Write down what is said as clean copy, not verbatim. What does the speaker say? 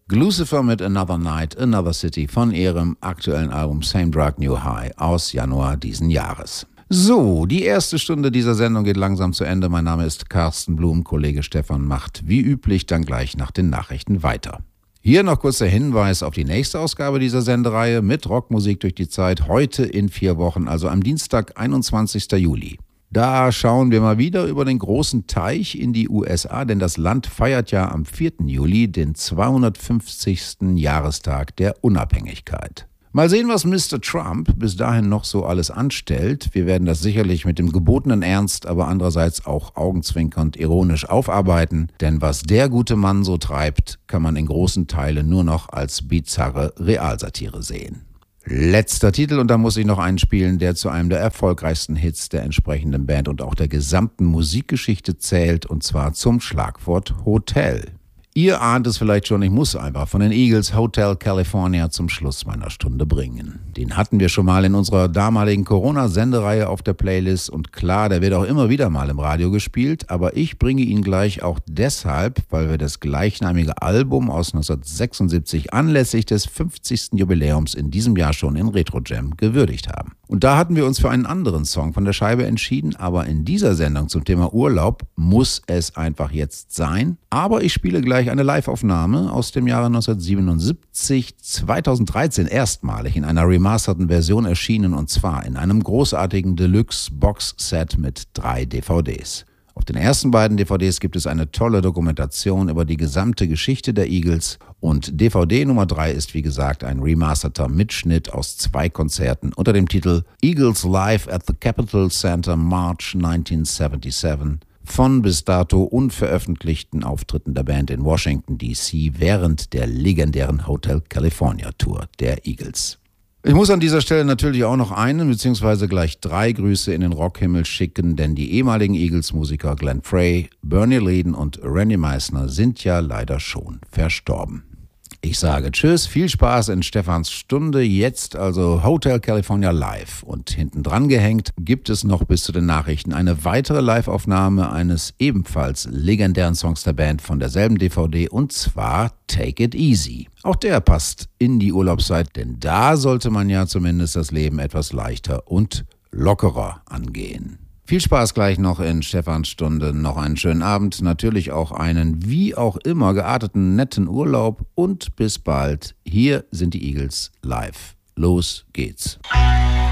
Glucifer mit Another Night, Another City von ihrem aktuellen Album Same Drug New High aus Januar diesen Jahres. So, die erste Stunde dieser Sendung geht langsam zu Ende. Mein Name ist Carsten Blum, Kollege Stefan macht wie üblich dann gleich nach den Nachrichten weiter. Hier noch kurz der Hinweis auf die nächste Ausgabe dieser Sendereihe mit Rockmusik durch die Zeit, heute in 4 Wochen, also am Dienstag, 21. Juli. Da schauen wir mal wieder über den großen Teich in die USA, denn das Land feiert ja am 4. Juli den 250. Jahrestag der Unabhängigkeit. Mal sehen, was Mr. Trump bis dahin noch so alles anstellt. Wir werden das sicherlich mit dem gebotenen Ernst, aber andererseits auch augenzwinkernd ironisch aufarbeiten. Denn was der gute Mann so treibt, kann man in großen Teilen nur noch als bizarre Realsatire sehen. Letzter Titel, und da muss ich noch einen spielen, der zu einem der erfolgreichsten Hits der entsprechenden Band und auch der gesamten Musikgeschichte zählt, und zwar zum Schlagwort Hotel. Ihr ahnt es vielleicht schon, ich muss einfach von den Eagles Hotel California zum Schluss meiner Stunde bringen. Den hatten wir schon mal in unserer damaligen Corona-Sendereihe auf der Playlist und klar, der wird auch immer wieder mal im Radio gespielt, aber ich bringe ihn gleich auch deshalb, weil wir das gleichnamige Album aus 1976 anlässlich des 50. Jubiläums in diesem Jahr schon in Retro Jam gewürdigt haben. Und da hatten wir uns für einen anderen Song von der Scheibe entschieden, aber in dieser Sendung zum Thema Urlaub muss es einfach jetzt sein. Aber ich spiele gleich eine Live-Aufnahme aus dem Jahre 1977, 2013 erstmalig in einer remasterten Version erschienen, und zwar in einem großartigen Deluxe-Box-Set mit 3 DVDs. Auf den ersten beiden DVDs gibt es eine tolle Dokumentation über die gesamte Geschichte der Eagles, und DVD Nummer 3 ist wie gesagt ein remasterter Mitschnitt aus 2 Konzerten unter dem Titel Eagles Live at the Capitol Center March 1977 von bis dato unveröffentlichten Auftritten der Band in Washington D.C. während der legendären Hotel California Tour der Eagles. Ich muss an dieser Stelle natürlich auch noch einen bzw. gleich 3 Grüße in den Rockhimmel schicken, denn die ehemaligen Eagles-Musiker Glenn Frey, Bernie Leadon und Randy Meisner sind ja leider schon verstorben. Ich sage Tschüss, viel Spaß in Stefans Stunde, jetzt also Hotel California live. Und hinten dran gehängt gibt es noch bis zu den Nachrichten eine weitere Live-Aufnahme eines ebenfalls legendären Songs der Band von derselben DVD, und zwar Take It Easy. Auch der passt in die Urlaubszeit, denn da sollte man ja zumindest das Leben etwas leichter und lockerer angehen. Viel Spaß gleich noch in Stefans Stunde, noch einen schönen Abend, natürlich auch einen wie auch immer gearteten netten Urlaub und bis bald. Hier sind die Eagles live. Los geht's.